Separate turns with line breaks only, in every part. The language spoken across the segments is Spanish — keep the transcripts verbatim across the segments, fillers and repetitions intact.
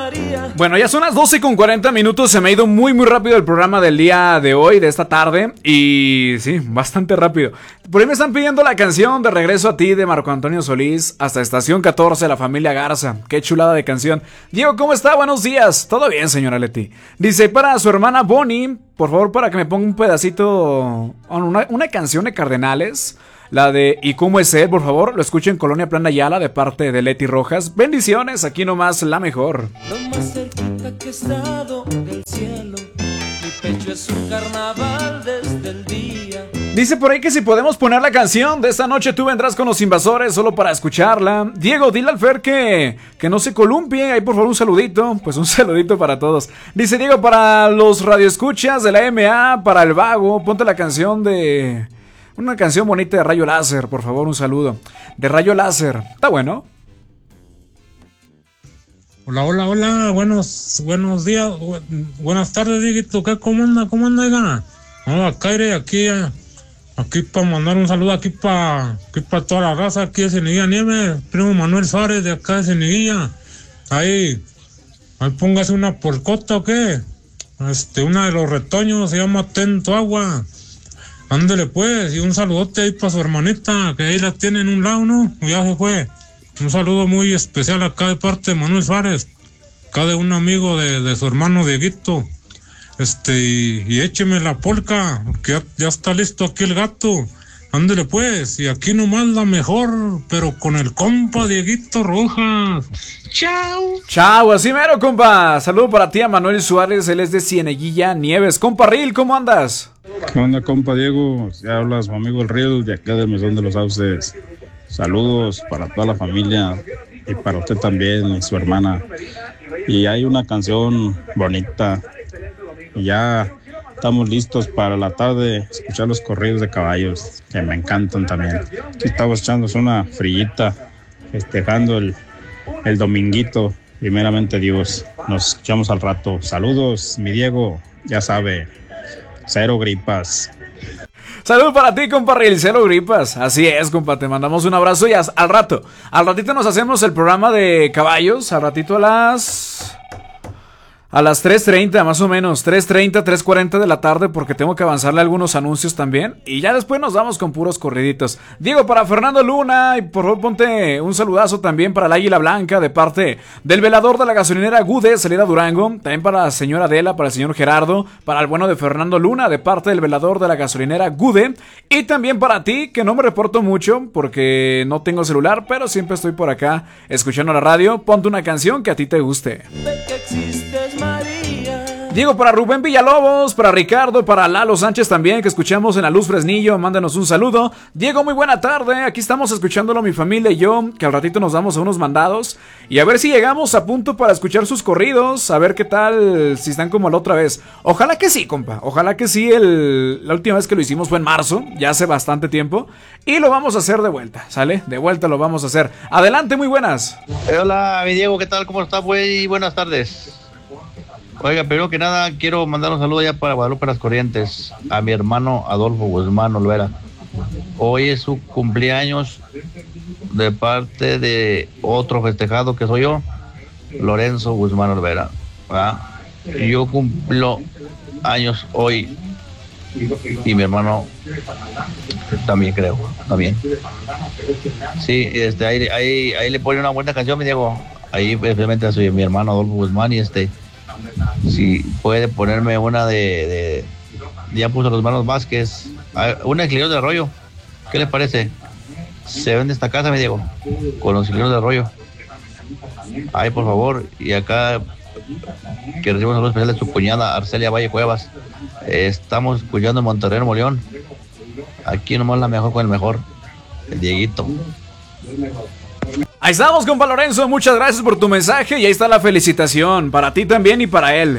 Bueno, ya son las doce con cuarenta minutos. Se me ha ido muy muy rápido el programa del día de hoy, de esta tarde. Y sí, bastante rápido. Por ahí me están pidiendo la canción de Regreso a ti de Marco Antonio Solís, hasta Estación catorce, la familia Garza. Qué chulada de canción. Diego, ¿cómo está? Buenos días. Todo bien, señora Leti. Dice, para su hermana Bonnie, por favor, para que me ponga un pedacito, una, una canción de Cardenales. La de ¿Y cómo es él? Por favor, lo escucho en Colonia Plan Ayala de parte de Leti Rojas. Bendiciones, aquí nomás la mejor.
Lo más cerquita que he estado del cielo, mi pecho es un carnaval desde el día.
Dice por ahí que si podemos poner la canción de esta noche tú vendrás con los invasores solo para escucharla. Diego, dile al Fer que, que no se columpie. Ahí por favor un saludito. Pues un saludito para todos. Dice Diego, para los radioescuchas de la M A, para el vago, ponte la canción de... Una canción bonita de Rayo Láser, por favor, un saludo. De Rayo Láser, ¿está bueno?
Hola, hola, hola, buenos, buenos días, bu buenas tardes, Dieguito, ¿qué, cómo anda, cómo anda, gana? No, acá iré, aquí, aquí para mandar un saludo, aquí para aquí para toda la raza, aquí de Cieneguilla Nieve, primo Manuel Suárez de acá de Cieneguilla. Ahí, ahí póngase una porcota, ¿o qué? Este, una de los retoños, se llama Tento Agua. Ándele pues, y un saludote ahí para su hermanita, que ahí la tiene en un lado, ¿no? Ya se fue. Un saludo muy especial acá de parte de Manuel Suárez, acá de un amigo de, de su hermano Dieguito. Este, y, y écheme la polca, porque ya, ya está listo aquí el gato. Ándele pues, y aquí nomás la mejor, pero con el compa Dieguito Rojas. Chao.
Chao, así mero, compa. Saludo para ti a Manuel Suárez, él es de Cieneguilla Nieves. Compa Ril, ¿cómo andas?
¿Qué onda, compa Diego? Ya hablas, mi amigo el Río, de acá del Mesón de los Sauces. Saludos para toda la familia y para usted también y su hermana. Y hay una canción bonita. Y ya estamos listos para la tarde escuchar los corridos de caballos, que me encantan también. Aquí estamos echándose una frillita, festejando el, el dominguito. Primeramente Dios, nos escuchamos al rato. Saludos, mi Diego, ya sabe. Cero gripas.
Saludos para ti, compa Ril, cero gripas. Así es, compa, te mandamos un abrazo y al rato, al ratito nos hacemos el programa de caballos, al ratito a las... A las tres treinta más o menos, tres treinta, tres cuarenta de la tarde, porque tengo que avanzarle algunos anuncios también. Y ya después nos vamos con puros corriditos. Diego, para Fernando Luna, y por favor ponte un saludazo también para el Águila Blanca de parte del velador de la gasolinera Gude, salida Durango. También para la señora Adela, para el señor Gerardo, para el bueno de Fernando Luna de parte del velador de la gasolinera Gude. Y también para ti, que no me reporto mucho porque no tengo celular, pero siempre estoy por acá escuchando la radio. Ponte una canción que a ti te guste. Diego, para Rubén Villalobos, para Ricardo, para Lalo Sánchez también, que escuchamos en La Luz Fresnillo, mándanos un saludo. Diego, muy buena tarde, aquí estamos escuchándolo mi familia y yo, que al ratito nos damos a unos mandados, y a ver si llegamos a punto para escuchar sus corridos, a ver qué tal, si están como la otra vez. Ojalá que sí, compa, ojalá que sí, el, la última vez que lo hicimos fue en marzo, ya hace bastante tiempo, y lo vamos a hacer de vuelta, ¿sale? De vuelta lo vamos a hacer. Adelante, muy buenas.
Eh, hola, mi Diego, ¿qué tal? ¿Cómo estás, güey? Buenas tardes. Oiga, primero que nada, quiero mandar un saludo ya para Guadalupe Las Corrientes, a mi hermano Adolfo Guzmán Olvera. Hoy es su cumpleaños de parte de otro festejado que soy yo, Lorenzo Guzmán Olvera. ¿Verdad? Yo cumplo años hoy y mi hermano también, creo, también. Sí, este, ahí, ahí, ahí le pone una buena canción, me Diego. Ahí, especialmente a su, mi hermano Adolfo Guzmán, y este... Si puede ponerme una de, de ya puso los hermanos Vázquez, una de Inquilinos del Arroyo, ¿qué les parece? Se vende esta casa, me Diego, con los Inquilinos del Arroyo. Ay, por favor, y acá que recibimos un saludo especial de su cuñada Arcelia Valle Cuevas. Estamos escuchando en Monterrey, Nuevo León. Aquí nomás la mejor con el mejor, el Dieguito.
Ahí estamos, compa Lorenzo, muchas gracias por tu mensaje y ahí está la felicitación para ti también y para él.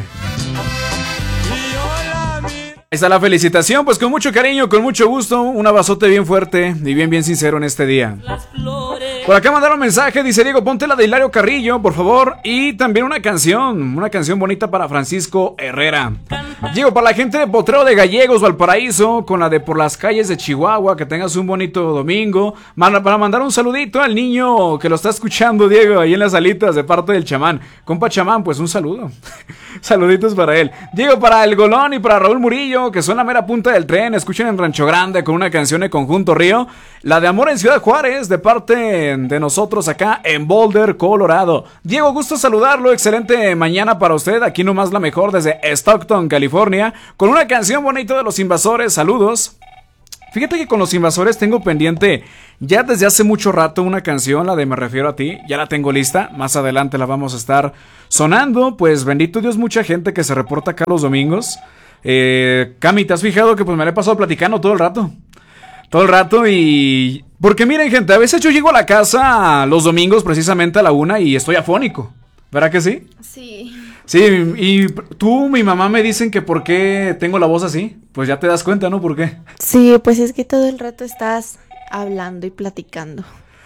Ahí está la felicitación, pues con mucho cariño, con mucho gusto, un abrazote bien fuerte y bien bien sincero en este día. Por acá mandaron un mensaje, dice Diego, ponte la de Hilario Carrillo, por favor. Y también una canción, una canción bonita para Francisco Herrera. Diego, para la gente de Potrero de Gallegos, Valparaíso, con la de Por las calles de Chihuahua, que tengas un bonito domingo. Para mandar un saludito al niño que lo está escuchando, Diego, ahí en las salitas de parte del chamán. Compa chamán, pues un saludo. Saluditos para él. Diego, para el Golón y para Raúl Murillo, que son la mera punta del tren. Escuchen en Rancho Grande con una canción de Conjunto Río. La de Amor en Ciudad Juárez, de parte de nosotros acá en Boulder, Colorado. Diego, gusto saludarlo. Excelente mañana para usted. Aquí nomás la mejor desde Stockton, California, con una canción bonita de Los Invasores. Saludos. Fíjate que con Los Invasores tengo pendiente ya desde hace mucho rato una canción, la de Me Refiero a Ti. Ya la tengo lista, más adelante la vamos a estar sonando. Pues bendito Dios, mucha gente que se reporta acá los domingos. eh, Cami, ¿te has fijado que pues me la he pasado platicando todo el rato? Todo el rato y... Porque miren, gente, a veces yo llego a la casa los domingos precisamente a la una y estoy afónico. ¿Verdad que sí?
Sí.
Sí, y tú, mi mamá me dicen que por qué tengo la voz así. Pues ya te das cuenta, ¿no? ¿Por qué?
Sí, pues es que todo el rato estás hablando y platicando.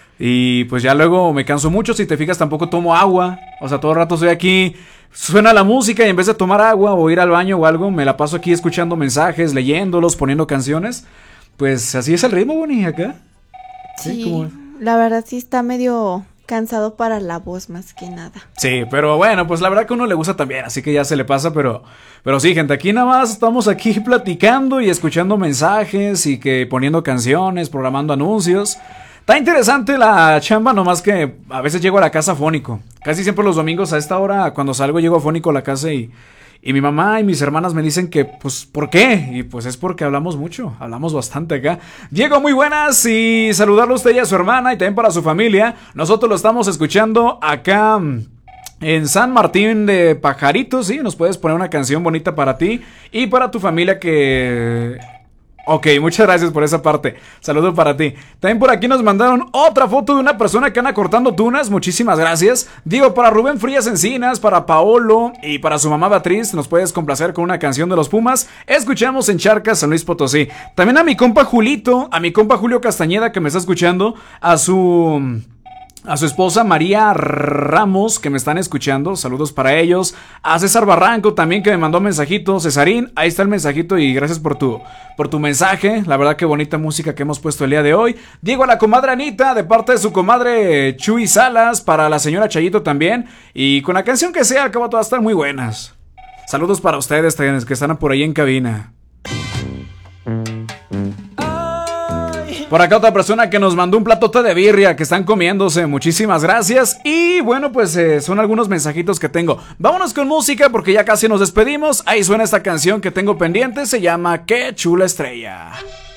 Y pues ya luego me canso mucho. Si te fijas, tampoco tomo agua. O sea, todo el rato estoy aquí, suena la música y en vez de tomar agua o ir al baño o algo, me la paso aquí escuchando mensajes, leyéndolos, poniendo canciones. Pues así es el ritmo, Bonnie, acá.
Sí,
Sí, como...
la verdad sí está medio cansado para la voz más que nada.
Sí, pero bueno, pues la verdad que a uno le gusta también, así que ya se le pasa, pero pero sí, gente, aquí nada más estamos aquí platicando y escuchando mensajes y que poniendo canciones, programando anuncios. Está interesante la chamba, nomás que a veces llego a la casa afónico. Casi siempre los domingos a esta hora, cuando salgo, llego afónico a la casa y... Y mi mamá y mis hermanas me dicen que, pues, ¿por qué? Y pues es porque hablamos mucho, hablamos bastante acá. Diego, muy buenas y saludarlo a usted y a su hermana y también para su familia. Nosotros lo estamos escuchando acá en San Martín de Pajaritos, ¿sí? Nos puedes poner una canción bonita para ti y para tu familia que... Ok, muchas gracias por esa parte. Saludos para ti. También por aquí nos mandaron otra foto de una persona que anda cortando tunas. Muchísimas gracias. Digo, para Rubén Frías Encinas, para Paolo y para su mamá Beatriz, nos puedes complacer con una canción de los Pumas. Escuchamos en Charcas, San Luis Potosí. También a mi compa Julito, a mi compa Julio Castañeda que me está escuchando, a su... a su esposa María Ramos, que me están escuchando, saludos para ellos. A César Barranco también, que me mandó un mensajito. Cesarín, ahí está el mensajito y gracias por tu, por tu mensaje. La verdad que bonita música que hemos puesto el día de hoy. Diego, a la comadre Anita, de parte de su comadre Chuy Salas, para la señora Chayito también. Y con la canción que sea, acaba todas estar muy buenas. Saludos para ustedes que están por ahí en cabina. Por acá otra persona que nos mandó un platote de birria que están comiéndose. Muchísimas gracias. Y bueno, pues eh, son algunos mensajitos que tengo. Vámonos con música porque ya casi nos despedimos. Ahí suena esta canción que tengo pendiente. Se llama Qué chula estrella.